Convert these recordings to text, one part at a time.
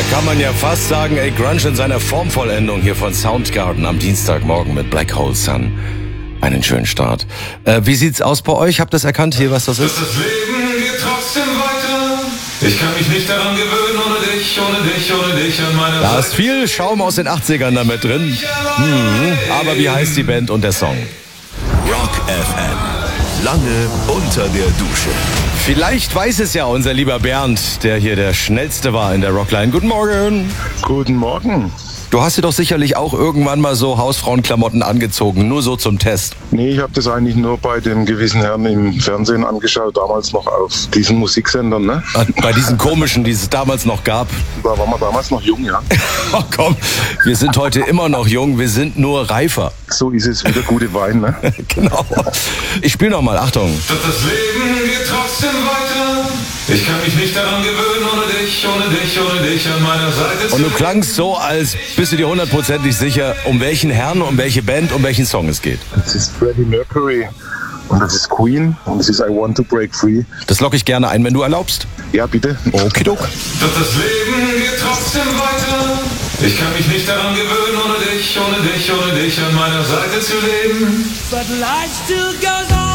Kann man ja fast sagen, Grunge in seiner Formvollendung hier von Soundgarden am Dienstagmorgen mit Black Hole Sun. Einen schönen Start. Wie sieht's aus bei euch? Habt ihr das erkannt hier, was das ist? Das Leben geht trotzdem weiter. Ich kann mich nicht daran gewöhnen, ohne dich an meiner Seite. Da ist viel Schaum aus den 80ern damit drin. Aber wie heißt die Band und der Song? Rock FM. Lange unter der Dusche. Vielleicht weiß es ja unser lieber Bernd, der hier der Schnellste war in der Rockline. Guten Morgen. Guten Morgen. Du hast dir doch sicherlich auch irgendwann mal so Hausfrauenklamotten angezogen, nur so zum Test. Nee, ich habe das eigentlich nur bei dem gewissen Herrn im Fernsehen angeschaut, damals noch auf diesen Musiksendern, ne? Bei diesen komischen, die es damals noch gab. Da waren wir damals noch jung, ja. Oh komm, wir sind heute immer noch jung, wir sind nur reifer. So ist es, wieder gute Wein, ne? Genau. Ich spiele noch mal, Achtung. Doch das Leben geht trotzdem weiter. Ich kann mich nicht daran gewöhnen, ohne dich an meiner Seite. Und du klangst so, als bist du dir hundertprozentig sicher, um welchen Herrn, um welche Band, um welchen Song es geht. Das ist Freddie Mercury und das ist Queen und das ist I Want to Break Free. Das locke ich gerne ein, wenn du erlaubst. Ja, bitte. Okidok. Doch das Leben geht trotzdem weiter. Ich kann mich nicht daran gewöhnen, ohne dich an meiner Seite zu leben. But life still goes on.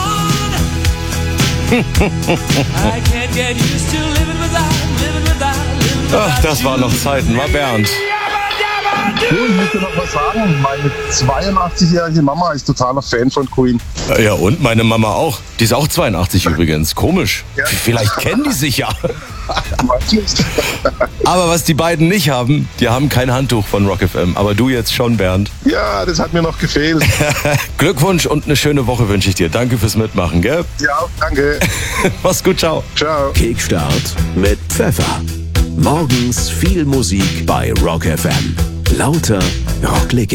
I can't get used to living without. Ach, das waren noch Zeiten, war Bernd. Du, ich möchte noch was sagen. Meine 82-jährige Mama ist totaler Fan von Queen. Ja, und meine Mama auch. Die ist auch 82 übrigens. Komisch. Ja. Vielleicht kennen die sich ja. Weiß nicht. Aber was die beiden nicht haben, die haben kein Handtuch von Rock FM. Aber du jetzt schon, Bernd. Ja, das hat mir noch gefehlt. Glückwunsch und eine schöne Woche wünsche ich dir. Danke fürs Mitmachen, gell? Ja, danke. Mach's gut, ciao. Ciao. Kickstart mit Pfeffer. Morgens viel Musik bei Rock FM. Lauter Rocklegende.